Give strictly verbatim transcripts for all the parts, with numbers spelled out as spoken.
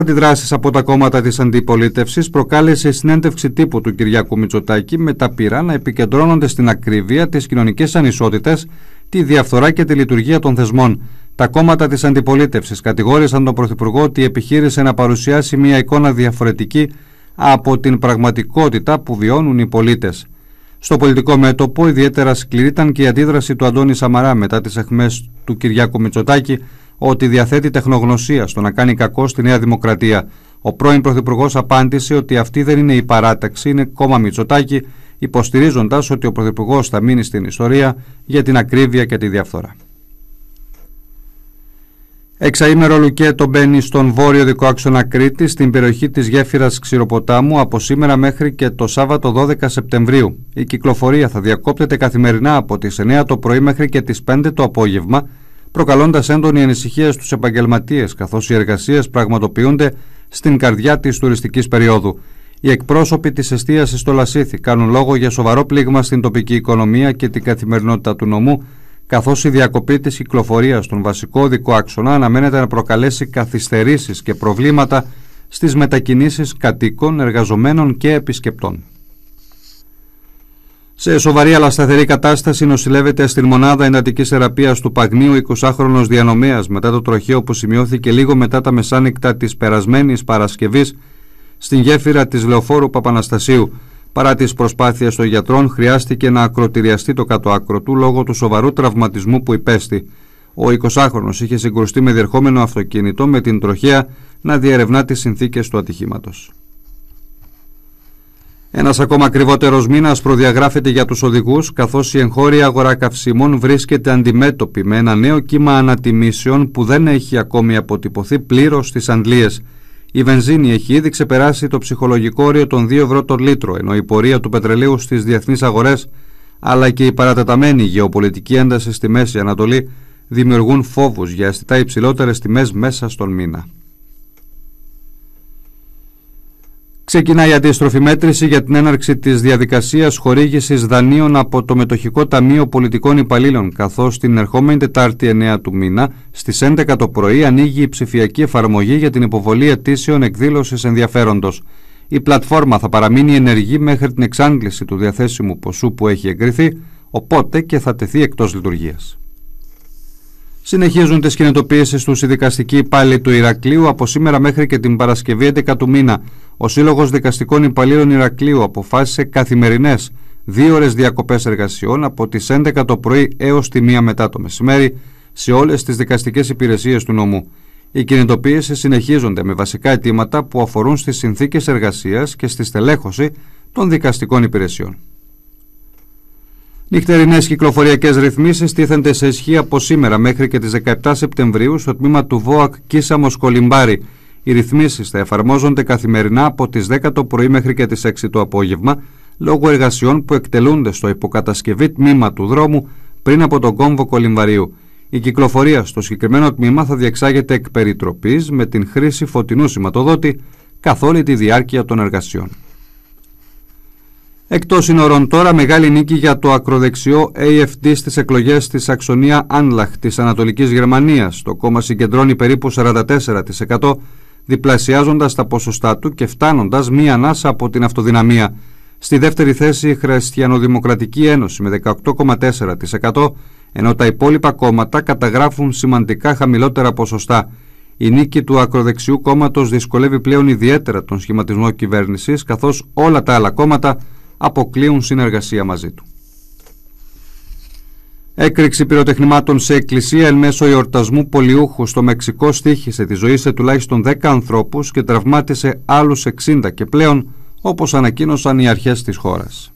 Αντιδράσεις από τα κόμματα της αντιπολίτευσης προκάλεσε η συνέντευξη τύπου του Κυριάκου Μητσοτάκη με τα πειρά να επικεντρώνονται στην ακρίβεια, τις κοινωνικές ανισότητες, τη διαφθορά και τη λειτουργία των θεσμών. Τα κόμματα της αντιπολίτευσης κατηγόρησαν τον Πρωθυπουργό ότι επιχείρησε να παρουσιάσει μια εικόνα διαφορετική από την πραγματικότητα που βιώνουν οι πολίτες. Στο πολιτικό μέτωπο, ιδιαίτερα σκληρή ήταν και η αντίδραση του Αντώνη Σαμαρά μετά τις αιχμές του Κυριάκου Μητσοτάκη ότι διαθέτει τεχνογνωσία στο να κάνει κακό στη Νέα Δημοκρατία. Ο πρώην Πρωθυπουργός απάντησε ότι αυτή δεν είναι η παράταξη, είναι κόμμα Μητσοτάκη, υποστηρίζοντας ότι ο Πρωθυπουργός θα μείνει στην ιστορία για την ακρίβεια και τη διαφθορά. Εξαήμερο λουκέτο μπαίνει στον βόρειο δικοάξονα Κρήτης, στην περιοχή της γέφυρας Ξηροποτάμου, από σήμερα μέχρι και το Σάββατο δώδεκα Σεπτεμβρίου. Η κυκλοφορία θα διακόπτεται καθημερινά από τις εννιά το πρωί μέχρι και τις πέντε το απόγευμα, προκαλώντας έντονη ανησυχία στους επαγγελματίες, καθώς οι εργασίες πραγματοποιούνται στην καρδιά της τουριστικής περίοδου. Οι εκπρόσωποι της εστίασης στο Λασίθι κάνουν λόγο για σοβαρό πλήγμα στην τοπική οικονομία και την καθημερινότητα του νομού, καθώς η διακοπή της κυκλοφορίας στον βασικό οδικό άξονα αναμένεται να προκαλέσει καθυστερήσεις και προβλήματα στις μετακινήσεις κατοίκων, εργαζομένων και επισκεπτών. Σε σοβαρή αλλά σταθερή κατάσταση νοσηλεύεται στην μονάδα εντατικής θεραπείας του Παγνίου εικοσάχρονος διανομέας μετά το τροχαίο που σημειώθηκε λίγο μετά τα μεσάνυχτα της περασμένης Παρασκευής στην γέφυρα της Λεωφόρου Παπαναστασίου. Παρά τις προσπάθειες των γιατρών, χρειάστηκε να ακροτηριαστεί το κάτω άκρο του λόγω του σοβαρού τραυματισμού που υπέστη. Ο εικοσάχρονος είχε συγκρουστεί με διερχόμενο αυτοκίνητο με την τροχαία να διερευνά τις συνθήκες του ατυχήματος. Ένας ακόμα ακριβότερος μήνας προδιαγράφεται για τους οδηγούς, καθώς η εγχώρια αγορά καυσίμων βρίσκεται αντιμέτωπη με ένα νέο κύμα ανατιμήσεων που δεν έχει ακόμη αποτυπωθεί πλήρως στις αντλίες. Η βενζίνη έχει ήδη ξεπεράσει το ψυχολογικό όριο των δύο ευρώ το λίτρο, ενώ η πορεία του πετρελαίου στις διεθνείς αγορές, αλλά και η παρατεταμένη γεωπολιτική ένταση στη Μέση Ανατολή δημιουργούν φόβους για αισθητά υψηλότερες τιμές μέσα στον μήνα. Ξεκινάει η αντίστροφη μέτρηση για την έναρξη της διαδικασίας χορήγησης δανείων από το Μετοχικό Ταμείο Πολιτικών Υπαλλήλων, καθώς την ερχόμενη Τετάρτη εννέα του μήνα στις έντεκα το πρωί ανοίγει η ψηφιακή εφαρμογή για την υποβολή αιτήσεων εκδήλωσης ενδιαφέροντος. Η πλατφόρμα θα παραμείνει ενεργή μέχρι την εξάντληση του διαθέσιμου ποσού που έχει εγκριθεί, οπότε και θα τεθεί εκτός λειτουργίας. Συνεχίζουν τις κινητοποιήσεις τους οι δικαστικοί υπάλληλοι του Ηρακλείου από σήμερα μέχρι και την Παρασκευή έντεκα του μήνα. Ο Σύλλογος Δικαστικών Υπαλλήλων Ηρακλείου αποφάσισε καθημερινές δύο ώρες διακοπές εργασιών από τις έντεκα το πρωί έως τη μία μετά το μεσημέρι σε όλες τις δικαστικές υπηρεσίες του νομού. Οι κινητοποιήσεις συνεχίζονται με βασικά αιτήματα που αφορούν στις συνθήκες εργασίας και στη στελέχωση των δικαστικών υπηρεσιών. Νυχτερινές κυκλοφοριακές ρυθμίσεις τίθενται σε ισχύ από σήμερα μέχρι και τις δεκαεπτά Σεπτεμβρίου στο τμήμα του ΒΟΑΚ Κίσαμος Κολυμπάρη. Οι ρυθμίσεις θα εφαρμόζονται καθημερινά από τις δέκα το πρωί μέχρι και τις έξι το απόγευμα, λόγω εργασιών που εκτελούνται στο υποκατασκευή τμήμα του δρόμου πριν από τον κόμβο Κολυμβαρίου. Η κυκλοφορία στο συγκεκριμένο τμήμα θα διεξάγεται εκ περιτροπής με την χρήση φωτεινού σηματοδότη καθ' όλη τη διάρκεια των εργασιών. Εκτός σύνορων τώρα, μεγάλη νίκη για το ακροδεξιό έι εφ ντι στις εκλογές στη Σαξονία Άνλαχ της Ανατολικής Γερμανίας. Το κόμμα συγκεντρώνει περίπου σαράντα τέσσερα τοις εκατό, διπλασιάζοντας τα ποσοστά του και φτάνοντας μία ανάσα από την αυτοδυναμία. Στη δεύτερη θέση η Χριστιανοδημοκρατική Ένωση με δεκαοκτώ κόμμα τέσσερα τοις εκατό, ενώ τα υπόλοιπα κόμματα καταγράφουν σημαντικά χαμηλότερα ποσοστά. Η νίκη του ακροδεξιού κόμματος δυσκολεύει πλέον ιδιαίτερα τον σχηματισμό κυβέρνησης, καθώς όλα τα άλλα κόμματα αποκλείουν συνεργασία μαζί του. Έκρηξη πυροτεχνημάτων σε εκκλησία εν μέσω εορτασμού πολιούχου στο Μεξικό στοίχησε τη ζωή σε τουλάχιστον δέκα ανθρώπους και τραυμάτισε άλλους εξήντα και πλέον, όπως ανακοίνωσαν οι αρχές της χώρας.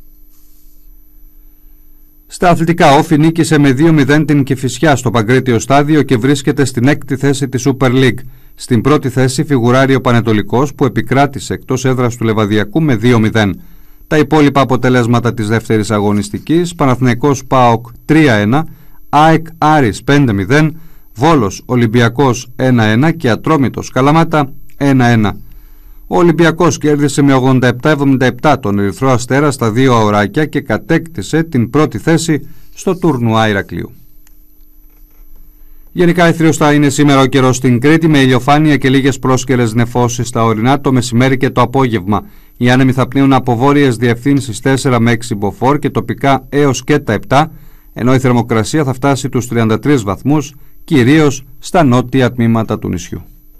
Στα αθλητικά, όφι νίκησε με δύο μηδέν την Κηφισιά στο Παγκρίτιο στάδιο και βρίσκεται στην έκτη θέση της Super League. Στην πρώτη θέση φιγουράρει ο Πανετολικός που επικράτησε εκτός έδρας του Λεβαδιακού με δύο μηδέν. Τα υπόλοιπα αποτελέσματα της δεύτερης αγωνιστικής: Παναθηναϊκός ΠΑΟΚ τρία ένα, ΑΕΚ Άρης πέντε μηδέν, Βόλος Ολυμπιακός ένα ένα και Ατρόμητος Καλαμάτα ένα ένα. Ο Ολυμπιακός κέρδισε με ογδόντα επτά εβδομήντα επτά τον Ερυθρό Αστέρα στα δύο αωράκια και κατέκτησε την πρώτη θέση στο τουρνουά Ηρακλείου. Γενικά αιθρίως θα είναι σήμερα ο καιρός στην Κρήτη, με ηλιοφάνεια και λίγες πρόσκαιρες νεφώσεις στα ορεινά το μεσημέρι και το απόγευμα. Οι άνεμοι θα πνέουν από βόρειες διευθύνσεις τέσσερα με έξι μποφόρ και τοπικά έως και τα επτά, ενώ η θερμοκρασία θα φτάσει τους τριάντα τρεις βαθμούς, κυρίως στα νότια τμήματα του νησιού.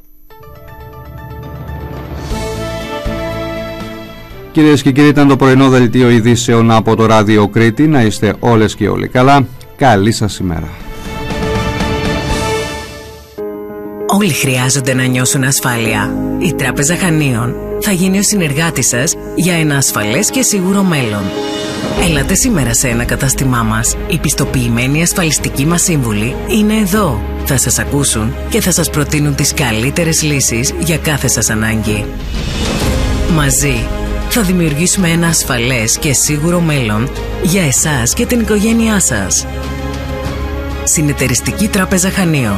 Κυρίες και κύριοι, ήταν το πρωινό δελτίο ειδήσεων από το Ράδιο Κρήτη. Να είστε όλες και όλοι καλά. Καλή σας ημέρα. Όλοι χρειάζονται να νιώσουν ασφάλεια. Η Τράπεζα Χανίων θα γίνει ο συνεργάτης σας για ένα ασφαλές και σίγουρο μέλλον. Έλατε σήμερα σε ένα κατάστημά μας. Οι πιστοποιημένοι ασφαλιστικοί μας σύμβουλοι είναι εδώ. Θα σας ακούσουν και θα σας προτείνουν τις καλύτερες λύσεις για κάθε σας ανάγκη. Μαζί θα δημιουργήσουμε ένα ασφαλές και σίγουρο μέλλον για εσάς και την οικογένειά σας. Συνεταιριστική Τράπεζα Χανίων.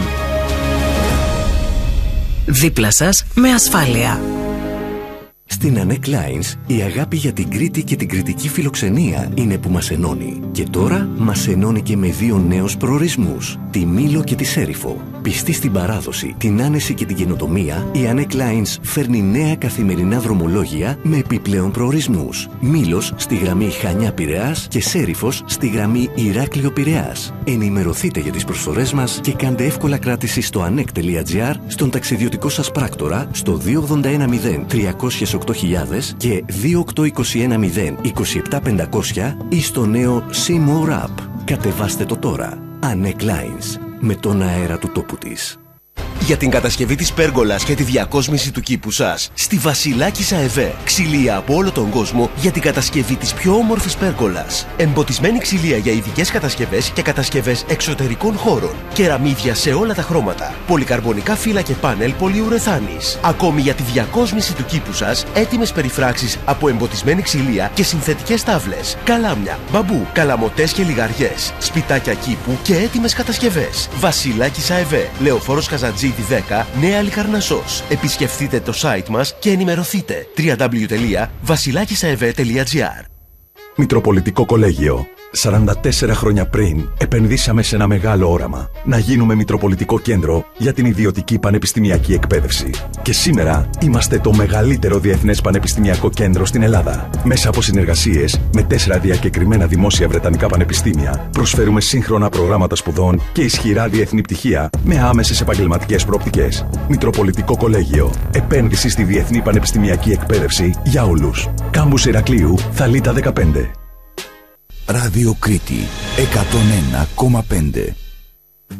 Δίπλα σας με ασφάλεια. Στην Ανέ Κλάινς, η αγάπη για την Κρήτη και την κρητική φιλοξενία είναι που μας ενώνει. Και τώρα μας ενώνει και με δύο νέους προορισμούς, τη Μήλο και τη Σέριφο. Πιστή στην παράδοση, την άνεση και την καινοτομία, η Ανέ Κλάινς φέρνει νέα καθημερινά δρομολόγια με επιπλέον προορισμούς. Μήλος στη γραμμή Χανιά-Πειραιάς και Σέριφος στη γραμμή Ηράκλειο-Πειραιάς. Ενημερωθείτε για τις προσφορές μας και κάντε εύκολα κράτηση στο ανεκ τελεία τζι άρ, στον ταξιδιωτικό σας πράκτορα, στο δύο ογδόντα ένα μηδέν τριακόσια οκτώ χιλιάδες και δύο οκτώ δύο ένα μηδέν είκοσι επτά πεντακόσια ή στο νέο C-More App. Κατεβάστε το τώρα. Ανέ Κλάινς, με τον αέρα του τόπου της. Για την κατασκευή της πέργολας και τη διακόσμηση του κήπου σας, στη Βασιλάκισσα ΕΒΕ. Ξυλία από όλο τον κόσμο για την κατασκευή της πιο όμορφης πέργολας. Εμποτισμένη ξυλία για ειδικές κατασκευές και κατασκευές εξωτερικών χώρων. Κεραμίδια σε όλα τα χρώματα. Πολυκαρμπονικά φύλλα και πάνελ πολυουρεθάνης. Ακόμη για τη διακόσμηση του κήπου σας, έτοιμες περιφράξεις από εμποτισμένη ξυλία και συνθετικές τάβλες. Καλάμια, μπαμπού, καλαμοτές και λιγαριές. Σπιτάκια κήπου και έτοιμες κατασκευές. Βασιλάκισσα ΕΒΕ. Λεωφόρος Καζατζή δέκα, Νέα Λικαρνασσός. Επισκεφτείτε το site μας και ενημερωθείτε. double-u double-u double-u τελεία βασιλάκισsaev τελεία τζι άρ. Μητροπολιτικό Κολέγιο. σαράντα τέσσερα χρόνια πριν επενδύσαμε σε ένα μεγάλο όραμα. Να γίνουμε Μητροπολιτικό Κέντρο για την ιδιωτική πανεπιστημιακή εκπαίδευση. Και σήμερα είμαστε το μεγαλύτερο διεθνές πανεπιστημιακό κέντρο στην Ελλάδα. Μέσα από συνεργασίες με τέσσερα διακεκριμένα δημόσια βρετανικά πανεπιστήμια, προσφέρουμε σύγχρονα προγράμματα σπουδών και ισχυρά διεθνή πτυχία με άμεσες επαγγελματικές προοπτικές. Μητροπολιτικό Κολέγιο. Επένδυση στη διεθνή πανεπιστημιακή εκπαίδευση για όλους. Κάμπους Ηρακλείου, Θαλίτα δεκαπέντε. Ράδιο Κρήτη εκατόν ένα κόμμα πέντε.